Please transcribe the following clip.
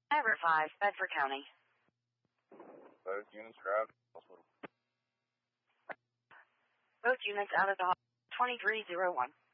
Ever 5, Bedford County. Both units are out of the hospital. Both units out of the hospital. 2301.